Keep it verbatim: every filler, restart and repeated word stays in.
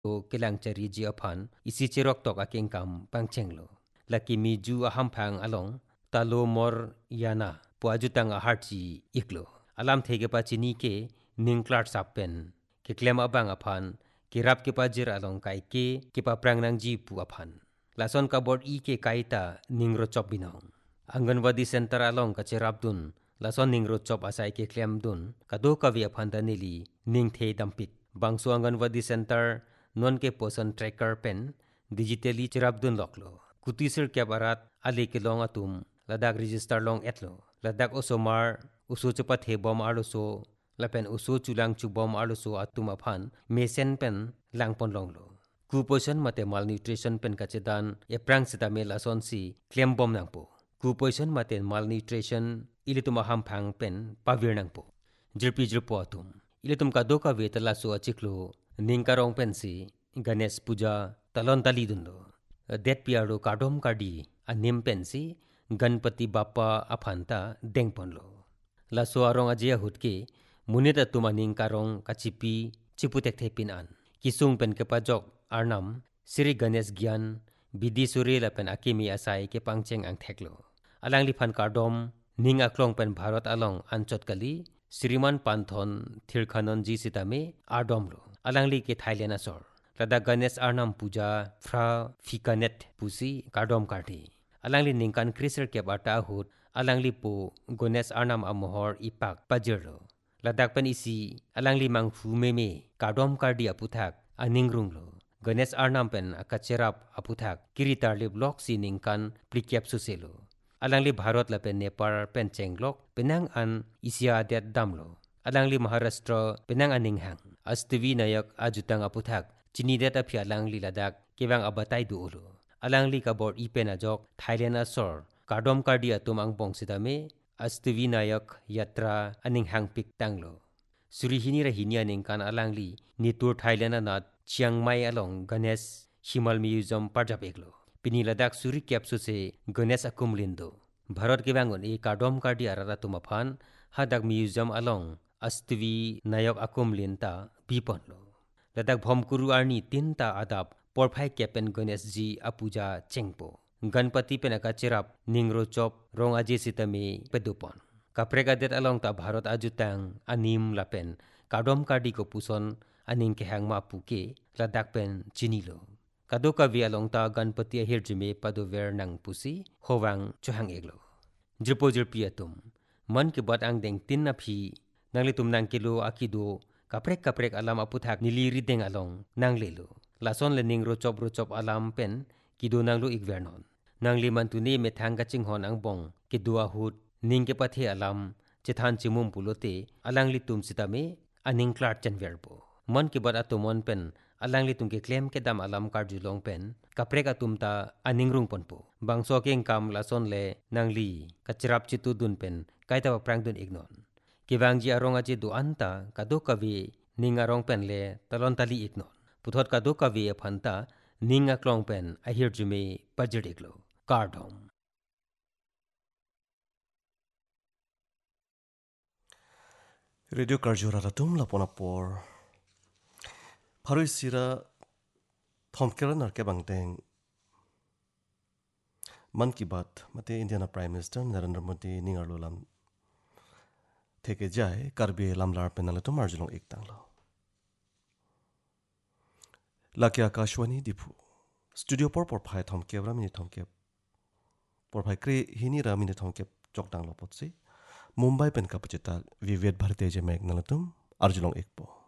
o kelang cari ji aphan isi cherok tok akeng kam pangchenglo laki mi ju aham phang along talo mor yana puajutang aharchi iklo alam thege pa chini ke ningklat sapen ke klem abang aphan kirap ke pajir along kai ke ke pa prangnang ji pu aphan lason ka board i ke kaita ningro chop binong anganwadi center along ka cherapdun lason ningro chop asai ke klem dun kado kawi aphan danili ningthe dampit bangso anganwadi center non ke poson tracker pen digitally cherapdun loklo kutisir ke barat ali ke long atum ladak register long etlo ladak osomar usu chupat he bom aluso lapen usu chulang chu bom aluso atum aphan mesen pen langpon longlo kupoison mate malnutrition pen kachedan eprang sitame lason si klem bom nangpo kupoison mate malnutrition ilitum aham phang pen pavir nangpo jirpi jirpo atum ilitum kado ka vetala so achiklo ningkarong pen si ganesh puja talon tali dunlo det piaro kadom kadi anim pensi ganpati bappa aphanta dengponlo laso arong ajia hutke munita tumaning karong kachipi chiputek thepin an kisung pen kepajok arnam sri ganesh gyan bidi suri lapen akimi asai ke pangcheng ang theklo alang liphan kadom ning aklong pen bharat along anchot kali श्रीमान पांथोन थिरखानन जी सितामे आडोमलो अलंगली के थाईलैंड असर लदा गणेश आर्नम पूजा फ्रा फिकानेट पुसी काडोम काठी अलंगली निंकान क्रिसर के बाटा हुत अलंगली पो गणेश आर्नम अमोहर इपाक पजरलो लदाक पन इसी अलंगली मांगफू मेमे काडोम कार्डी अपुथाक अनिंगरुंगलो गणेश आर्नम पेन अकचेराप अपुथाक किरितारले ब्लॉक सी निंकान प्लिकेप सुसेलो अलंगली भारत लपेन नेपाल पेन चेंगलोक पेनांग अन इसिया देत दामलो अलंगली महाराष्ट्र पेनांग अनिंगहांग अस्तवी नायक आजुतांग अपुथाक चिनी देत अफि अलंगली लदाक केवांग अबताई दुओलो अलंगली का बोर्ड इपेन अजोक थाईलैंड असर काडोम कार्डी अतुम अंग बोंगसिदामे अस्तवी नायक यात्रा अनिंगहांग पिक तांगलो सुरिहिनी रहिनी अनिंगकान अलंगली नितुर Thailand Anath Chiang Mai along Ganesh Himal म्यूजियम पारजाप एकलो पिनी लदाक सूरी कैप्सु से गणेश अकुमलिंदो भारत के बांगन ए काडोम कार्डी अरारा तुमफान हदाक म्यूजियम अलोंग अस्तवी नायक अकुमलिंता बीपनलो लदाक भोमकुरु आर्नी तिनता आदाब पोरफाई कैपेन गणेश जी अपूजा चेंगपो गणपति पेनका चिराप निंगरो चोप रोंग अजे सितमे पेदुपन कप्रेगा देत अलोंग ता भारत अजुतांग अनिम लापेन काडोम कार्डी को पुसन अनिंग के हैंगमा पुके लदाक पेन चिनीलो कदो का वी अलोंगता गणपति हिरजुमे पदोवेर नंग पुसी होवांग चुहांग एगलो जिरपो जिरपी तुम मन के बत आंग देंग तिन नफी नंगले तुम नंग किलो आकिदो कपरेक कपरेक अलाम अपुथाक नीली रिदेंग अलोंग नंग लेलो लासोन ले निंग रोचोप रोचोप अलाम पेन किदो नंगलो इगवेरनोन नंगले मंतुने मेथांग का चिंगहोन अंग बोंग किदो आहुत निंग के पथे अलाम चिथान चिमुम पुलोते अलांगली तुम सितामे अनिंग क्लाट चनवेरपो मन के बत अतुमोन पेन अलंगली तुमके क्लेम के दाम अलाम कार्ड जुलोंग पेन कपरेका तुमता अनिंगरुंग पनपो बांगसो केंग काम लासोन ले नंगली कचराप चितु दुन पेन कायता प्रांग दुन इग्नोन किवांगजी अरोंग अजे दु अंता कदो कवी निंग अरोंग पेन ले तलोन तली इग्नोन पुथोत कदो कवी अफंता निंग अक्लोंग पेन अहिर जुमे पजडिगलो कार्डोम रेडियो कार्जुरा तुम लपोना पोर Parisira thomkera narke bangteng मन की बात मते इंडियन प्राइम मिनिस्टर नरेंद्र मोदी निंगालो lam थेके जाय करबे लामलार पेनल तो मार्जलो एक तांगलो लाके आकाशवाणी दिपु स्टूडियो पर पर फाय थमके ब्रा मिनि थमके पर फाय क्रे हिनी रा मिनि थमके चोक तांगलो पछे मुंबई पेन का पचेता विवेद भारतीय जे मेगनल तुम अर्जुलो एक पो